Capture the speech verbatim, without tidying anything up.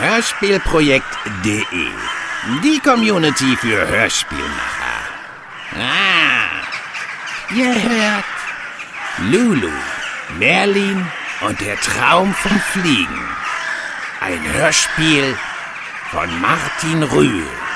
Hörspielprojekt punkt de. Die Community für Hörspielmacher. Ah, ihr hört Lulu, Merlin und der Traum vom Fliegen. Ein Hörspiel von Martin Rühl.